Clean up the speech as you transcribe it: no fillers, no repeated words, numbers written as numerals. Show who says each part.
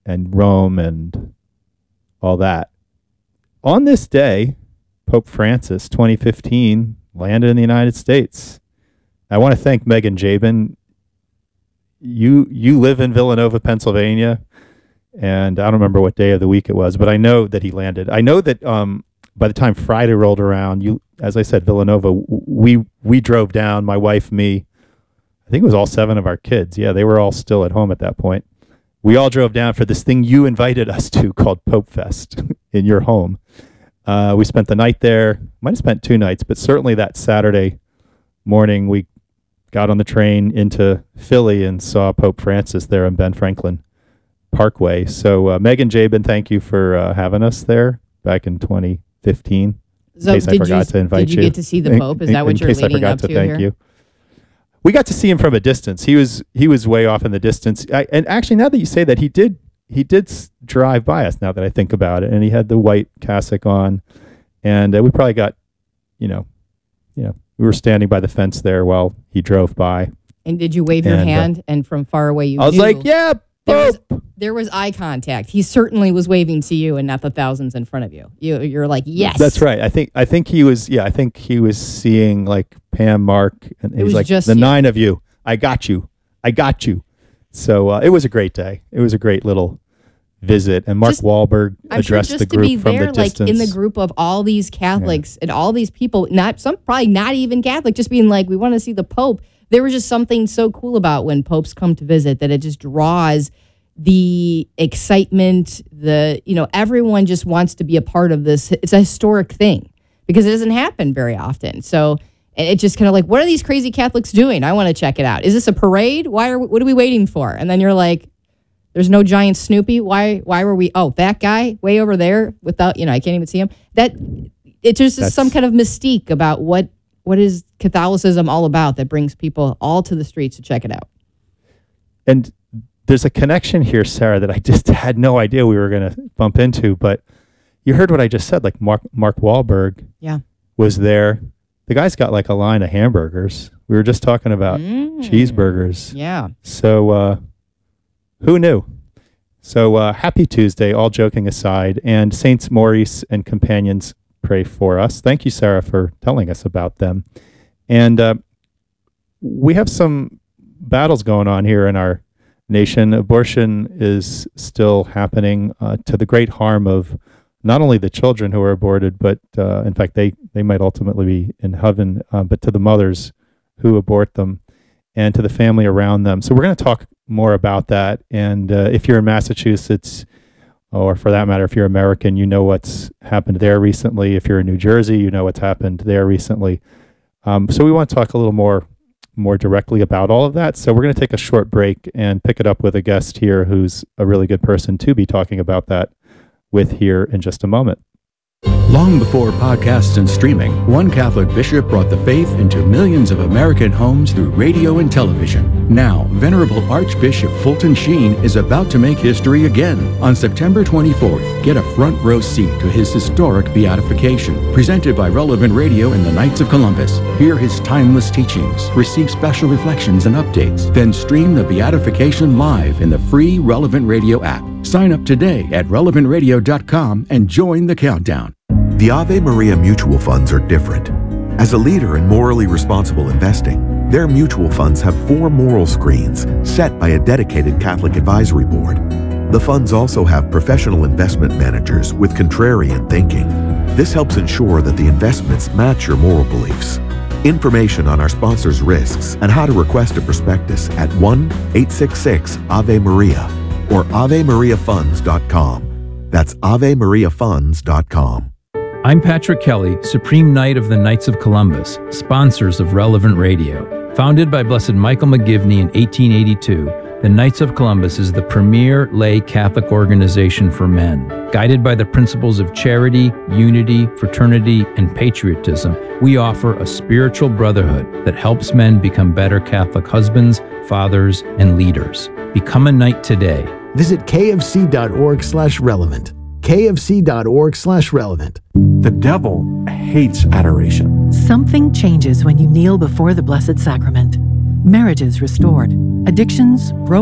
Speaker 1: and Rome and all that. On this day, Pope Francis, 2015, landed in the United States. I want to thank Megan Jabin. You live in Villanova, Pennsylvania, and I don't remember what day of the week it was, but I know that he landed. I know that by the time Friday rolled around, as I said, Villanova, we drove down, my wife, me, I think it was all 7 of our kids. Yeah, they were all still at home at that point. We all drove down for this thing you invited us to called Pope Fest in your home. We spent the night there. Might have spent 2 nights, but certainly that Saturday morning we got on the train into Philly and saw Pope Francis there on Ben Franklin Parkway. So Megan Jabin, thank you for having us there back in 2015.
Speaker 2: So
Speaker 1: in case I forgot to invite you.
Speaker 2: Did you get to see the Pope? Is that what you're leading up to
Speaker 1: thank
Speaker 2: here?
Speaker 1: You. We got to see him from a distance. He was way off in the distance. And actually, now that you say that, he did drive by us. Now that I think about it, and he had the white cassock on, and we probably got, we were standing by the fence there while he drove by.
Speaker 2: And did you wave your hand? And from far away,
Speaker 1: I was like, "Yeah, Pope."
Speaker 2: There was eye contact. He certainly was waving to you, and not the thousands in front of you. You're like, yes.
Speaker 1: That's right. I think he was. Yeah, I think he was seeing like Pam, Mark, and he was like,
Speaker 2: just
Speaker 1: the 9 of you. I got you. So it was a great day. It was a great little visit, and Mark Wahlberg addressed the group from the distance.
Speaker 2: Like in the group of all these Catholics and all these people, probably not even Catholic, just being like, we want to see the Pope. There was just something so cool about when popes come to visit that it just draws the excitement. Everyone just wants to be a part of this. It's a historic thing because it doesn't happen very often. So it's just kind of like, what are these crazy Catholics doing? I want to check it out. Is this a parade? What are we waiting for? And then you're like, there's no giant Snoopy. Why were we? Oh, that guy way over there without, I can't even see him. It's just some kind of mystique about what is Catholicism all about that brings people all to the streets to check it out.
Speaker 1: And there's a connection here, Sarah, that I just had no idea we were going to bump into. But you heard what I just said. Like Mark Wahlberg was there. The guy's got like a line of hamburgers. We were just talking about cheeseburgers.
Speaker 2: Yeah.
Speaker 1: So who knew? So happy Tuesday, all joking aside. And Saints Maurice and companions pray for us. Thank you, Sarah, for telling us about them. And we have some battles going on here in our nation. Abortion is still happening to the great harm of not only the children who are aborted, but in fact, they might ultimately be in heaven, but to the mothers who abort them and to the family around them. So we're going to talk more about that. And if you're in Massachusetts, or for that matter, if you're American, you know what's happened there recently. If you're in New Jersey, you know what's happened there recently. So we want to talk a little more directly about all of that. So we're going to take a short break and pick it up with a guest here who's a really good person to be talking about that with here in just a moment.
Speaker 3: Long before podcasts and streaming, one Catholic bishop brought the faith into millions of American homes through radio and television. Now, Venerable Archbishop Fulton Sheen is about to make history again. On September 24th, get a front row seat to his historic beatification, presented by Relevant Radio and the Knights of Columbus. Hear his timeless teachings, receive special reflections and updates, then stream the beatification live in the free Relevant Radio app. Sign up today at relevantradio.com and join the countdown.
Speaker 4: The Ave Maria mutual funds are different. As a leader in morally responsible investing, their mutual funds have 4 moral screens set by a dedicated Catholic advisory board. The funds also have professional investment managers with contrarian thinking. This helps ensure that the investments match your moral beliefs. Information on our sponsors' risks and how to request a prospectus at 1-866-AVE-MARIA or AveMariaFunds.com. That's AveMariaFunds.com.
Speaker 5: I'm Patrick Kelly, Supreme Knight of the Knights of Columbus, sponsors of Relevant Radio. Founded by Blessed Michael McGivney in 1882, the Knights of Columbus is the premier lay Catholic organization for men. Guided by the principles of charity, unity, fraternity, and patriotism, we offer a spiritual brotherhood that helps men become better Catholic husbands, fathers, and leaders. Become a knight today.
Speaker 6: Visit kfc.org/relevant. kfc.org/relevant.
Speaker 7: The devil hates adoration.
Speaker 8: Something changes when you kneel before the Blessed Sacrament. Marriages restored, addictions broken.